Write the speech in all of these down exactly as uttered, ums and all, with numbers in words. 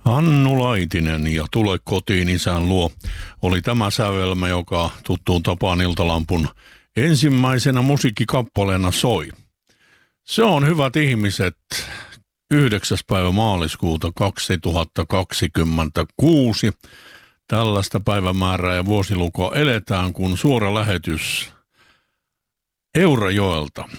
Hannu Laitinen ja Tule kotiin isän luo oli tämä sävelmä, joka tuttuun tapaan Iltalampun ensimmäisenä musiikkikappaleena soi. Se on, hyvät ihmiset, yhdeksäs päivä maaliskuuta kaksituhattakaksikymmentäkuusi. Tällaista päivämäärää ja vuosilukua eletään, kun suora lähetys Eurajoelta,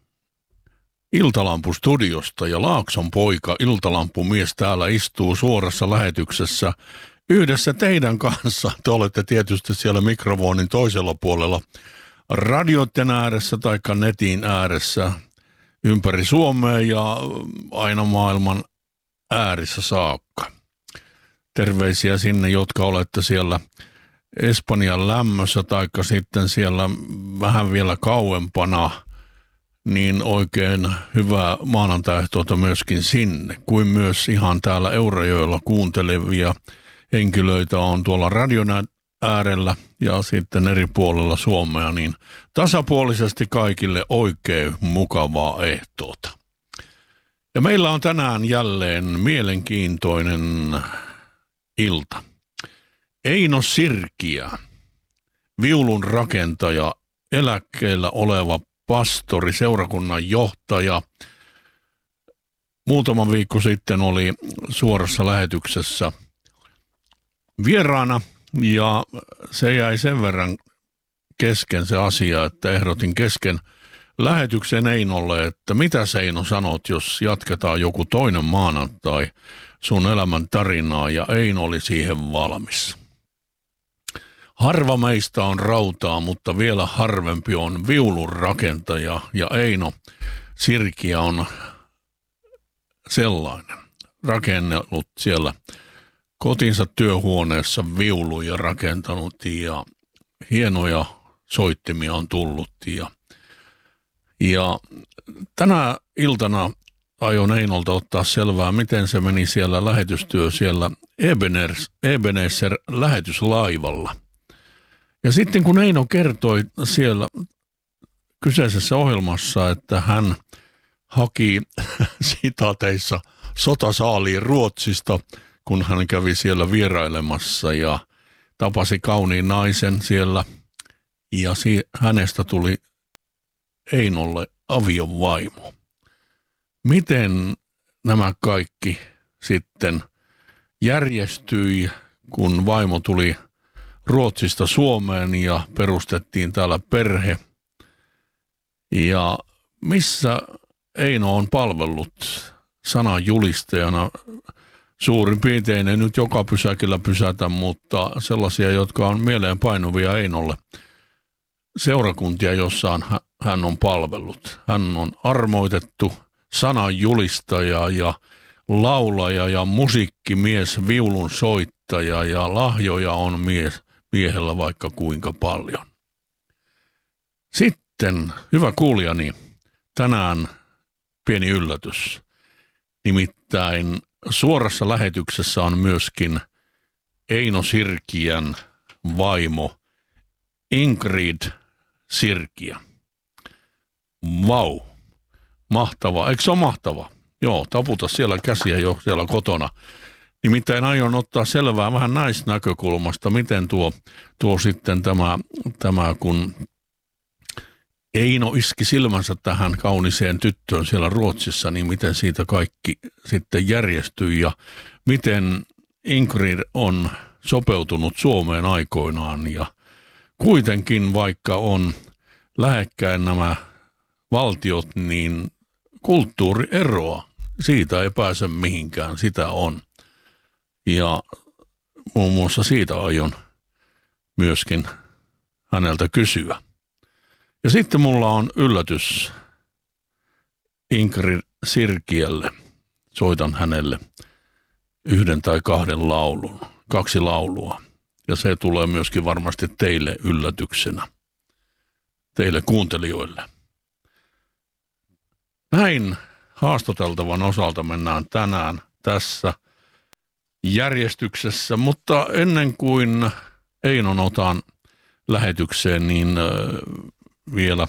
Iltalampu-studiosta, ja Laakson poika, Iltalampumies, täällä istuu suorassa lähetyksessä yhdessä teidän kanssa. Te olette tietysti siellä mikrofonin toisella puolella radioiden ääressä tai netin ääressä ympäri Suomea ja aina maailman äärissä saakka. Terveisiä sinne, jotka olette siellä Espanjan lämmössä tai sitten siellä vähän vielä kauempana, niin oikein hyvää maanantaihtoota myöskin sinne, kuin myös ihan täällä Eurajoella kuuntelevia henkilöitä on tuolla radion äärellä ja sitten eri puolella Suomea, niin tasapuolisesti kaikille oikein mukavaa ehtoota. Ja meillä on tänään jälleen mielenkiintoinen ilta. Eino Sirkiä, viulun rakentaja, eläkkeellä oleva pastori, seurakunnan johtaja. Muutama viikko sitten oli suorassa lähetyksessä vieraana ja se jäi sen verran kesken se asia, että ehdotin kesken lähetyksen Einolle, että mitä Eino sanot, jos jatketaan joku toinen maanantai sun elämän tarinaa, ja Eino oli siihen valmis. Harva meistä on rautaa, mutta vielä harvempi on viulun rakentaja, ja Eino Sirkiä on sellainen. Rakennellut siellä kotinsa työhuoneessa viuluja rakentanut ja hienoja soittimia on tullut. Ja, ja tänä iltana aion Einolta ottaa selvää, miten se meni siellä lähetystyö siellä Ebenezer lähetyslaivalla. Ja sitten kun Eino kertoi siellä kyseisessä ohjelmassa, että hän haki sitaateissa sotasaaliin Ruotsista, kun hän kävi siellä vierailemassa ja tapasi kauniin naisen siellä, ja hänestä tuli Einolle aviovaimo. Miten nämä kaikki sitten järjestyi, kun vaimo tuli Ruotsista Suomeen ja perustettiin täällä perhe? Ja missä Eino on palvellut sananjulistajana? Suurin piirtein ei nyt joka pysäkillä pysätä, mutta sellaisia, jotka on mieleen painuvia Einolle. Seurakuntia, jossa hän on palvellut. Hän on armoitettu sananjulistaja ja laulaja ja musiikkimies, viulun soittaja, ja lahjoja on mies, miehellä vaikka kuinka paljon. Sitten, hyvä kuulijani, tänään pieni yllätys. Nimittäin suorassa lähetyksessä on myöskin Eino Sirkiän vaimo Ingrid Sirkiä. Vau, mahtava. Eikö se ole mahtava? Joo, taputa siellä käsiä jo siellä kotona. Nimittäin aion ottaa selvää vähän naisnäkökulmasta, miten tuo, tuo sitten tämä, tämä, kun Eino iski silmänsä tähän kauniseen tyttöön siellä Ruotsissa, niin miten siitä kaikki sitten järjestyi ja miten Ingrid on sopeutunut Suomeen aikoinaan. Ja kuitenkin, vaikka on lähekkäin nämä valtiot, niin kulttuurieroa, siitä ei pääse mihinkään, sitä on. Ja muun muassa siitä aion myöskin häneltä kysyä. Ja sitten mulla on yllätys Ingrid Sirkiälle. Soitan hänelle yhden tai kahden laulun, kaksi laulua. Ja se tulee myöskin varmasti teille yllätyksenä, teille kuuntelijoille. Näin haastateltavan osalta mennään tänään tässä järjestyksessä, mutta ennen kuin Einon otan lähetykseen, niin vielä,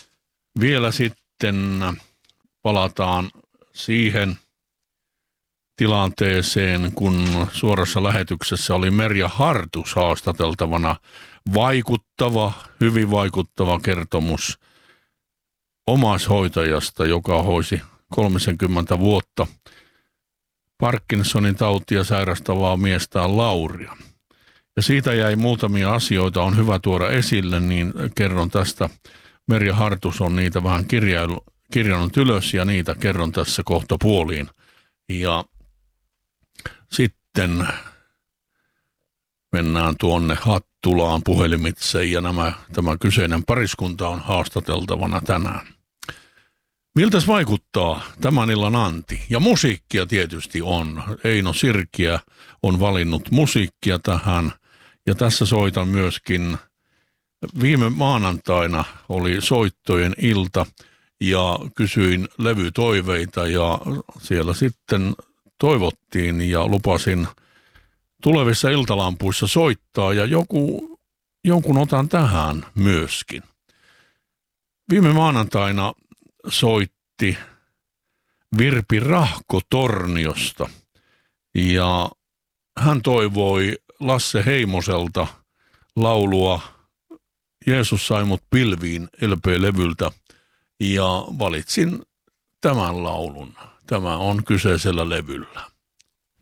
vielä sitten palataan siihen tilanteeseen, kun suorassa lähetyksessä oli Merja Hartus haastateltavana. Vaikuttava, hyvin vaikuttava kertomus omaishoitajasta, joka hoisi kolmekymmentä vuotta Parkinsonin tautia sairastavaa miestään Lauria. Ja siitä jäi muutamia asioita, on hyvä tuoda esille, niin kerron tästä. Merja Hartus on niitä vähän kirjailu, kirjannut ylös ja niitä kerron tässä kohta puoliin. Ja sitten mennään tuonne Hattulaan puhelimitse ja nämä, tämä kyseinen pariskunta on haastateltavana tänään. Miltäs vaikuttaa tämän illan anti? Ja musiikkia tietysti on. Eino Sirkiä on valinnut musiikkia tähän. Ja tässä soitan myöskin, viime maanantaina oli soittojen ilta ja kysyin levytoiveita ja siellä sitten toivottiin ja lupasin tulevissa iltalampuissa soittaa ja joku, jonkun otan tähän myöskin. Viime maanantaina soitti Virpi Rahko Torniosta ja hän toivoi Lasse Heimoselta laulua Jeesus sai mut pilviin L P-levyltä ja valitsin tämän laulun. Tämä on kyseisellä levyllä.